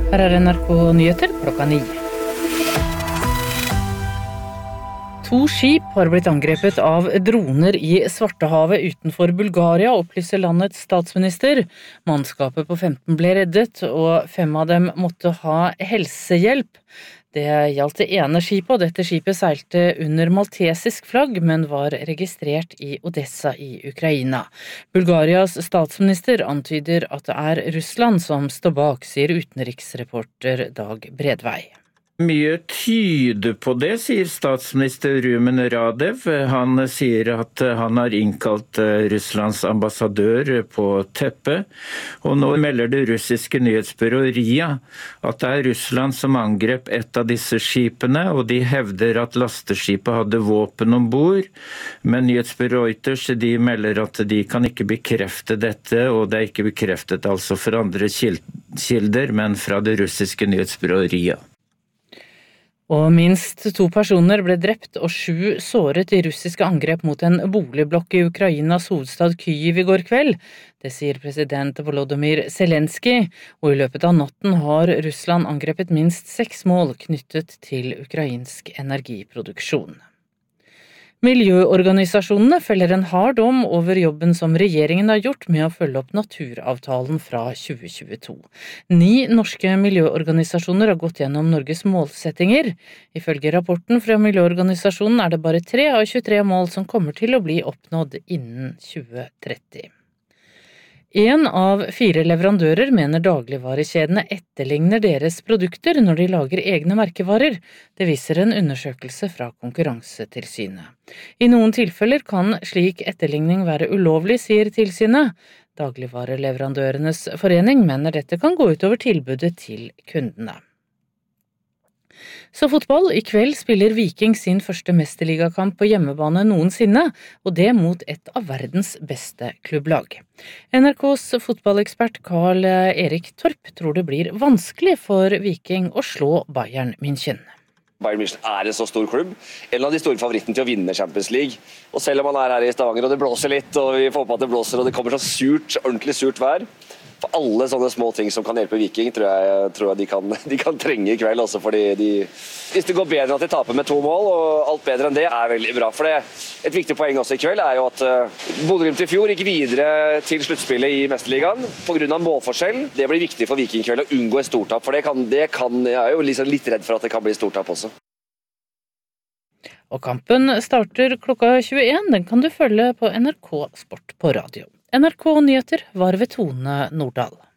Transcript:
Her NRK Nyheter klokka 9. 2 skip har blitt angrepet av droner i Svartehavet utenfor Bulgaria, opplyser landets statsminister. Mannskapet på 15 ble reddet, og 5 av dem måtte ha helsehjelp. Det gjaldt det ene skipet, og dette skipet seilte under maltesisk flagg, men var registrert i Odessa i Ukraina. Bulgarias statsminister antyder at det er Russland som står bak, sier utenriksreporter Dag Bredvei. Mye tyder på det, sier statsminister Rumen Radev. Han sier at han har innkalt Russlands ambassadør på teppet. Og nå melder det russiske nyhetsbyrået RIA at det er Russland som angrep et av disse skipene, og de hevder at lasteskipet hadde våpen ombord. Men nyhetsbyrået Reuters de melder at de kan ikke bekrefte dette, og det er ikke bekreftet altså for andre kilder, men fra det russiske nyhetsbyrået RIA. Og minst 2 personer ble drept og 7 såret i russiske angrep mot en boligblokk i Ukrainas hovedstad Kyiv i går kveld. Det sier president Volodymyr Zelenskyj, og i løpet av natten har Russland angrepet minst 6 mål knyttet til ukrainsk energiproduksjon. Miljøorganisasjonene feller en hard dom over jobben som regjeringen har gjort med å følge opp naturavtalen fra 2022. 9 norske miljøorganisasjoner har gått gjennom Norges målsettinger. Ifølge rapporten fra miljøorganisasjonen er det bare 3 av 23 mål som kommer til å bli oppnådd innen 2030. 1 av 4 leverandører mener dagligvarekjedene etterligner deres produkter når de lager egne merkevarer. Det viser en undersøkelse fra Konkurransetilsynet. I noen tilfeller kan slik etterligning være ulovlig, sier tilsynet. Dagligvareleverandørenes forening mener dette kan gå utover tilbudet til kundene. Så fotball. I kveld spiller Viking sin første mesterligakamp på hjemmebane noensinne, og det mot et av verdens beste klubblag. NRKs fotballekspert Carl Erik Torp tror det blir vanskelig for Viking å slå Bayern München. Bayern München er en så stor klubb, en av de store favorittene til å vinne Champions League. Og selv om man er her i Stavanger og det blåser litt, og vi får på at det blåser og det kommer så surt, ordentlig surt vær, for alle sånne små ting som kan hjelpe Viking, tror jeg de kan trenge i kveld også, fordi hvis det går bedre enn at de taper med 2 mål, og alt bedre enn det er veldig bra. For et viktig poeng også i kveld er jo at Bodø/Glimt i fjor gikk videre til sluttspillet i Mesterligaen på grunn av målforskjell. Det blir viktig for Viking i kveld å unngå et stortap, for jeg er jo liksom litt redd for at det kan bli stortap også. Og kampen starter klokka 21, den kan du følge på NRK Sport på radio. NRK Nyheter var ved Tone Nordahl.